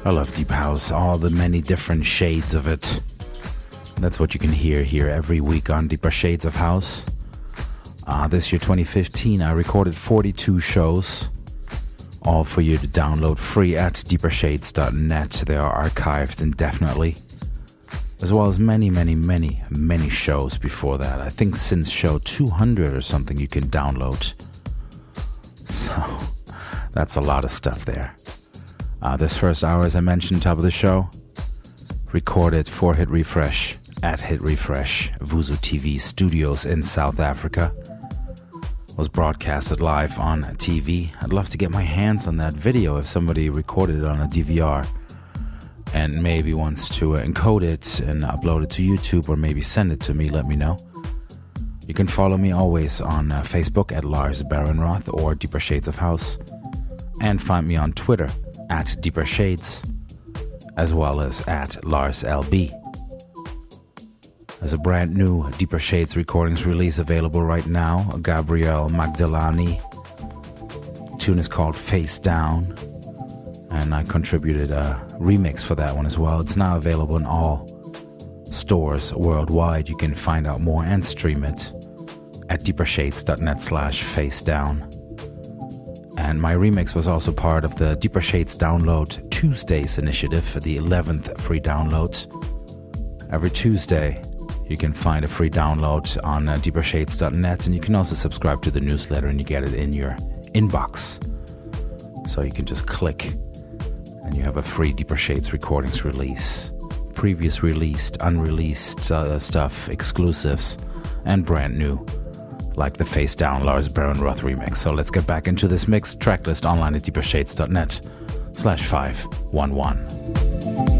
I love deep house, all the many different shades of it. That's what you can hear here every week on Deeper Shades of House. This year, 2015, I recorded 42 shows, all for you to download free at deepershades.net. They are archived indefinitely, as well as many, many, many, many shows before that. I think since show 200 or something you can download. So that's a lot of stuff there. This first hour, as I mentioned, top of the show, recorded for Hit Refresh at Hit Refresh Vuzu TV Studios in South Africa. Was broadcasted live on TV. I'd love to get my hands on that video if somebody recorded it on a DVR and maybe wants to encode it and upload it to YouTube, or maybe send it to me. Let me know. You can follow me always on Facebook at Lars Barenroth or Deeper Shades of House, and find me on Twitter at Deeper Shades, as well as at LarsLB. There's a brand new Deeper Shades recordings release available right now. Gabriel Magdalani. The tune is called Face Down, and I contributed a remix for that one as well. It's now available in all stores worldwide. You can find out more and stream it at deepershades.net/facedown. And my remix was also part of the Deeper Shades Download Tuesdays initiative for the 11th free downloads. Every Tuesday, you can find a free download on deepershades.net, and you can also subscribe to the newsletter and you get it in your inbox. So you can just click and you have a free Deeper Shades recordings release. Previous released, unreleased stuff, exclusives, and brand new, like the Face Down Lars Barenroth remix. So let's get back into this mix. Tracklist online at deepershades.net/511.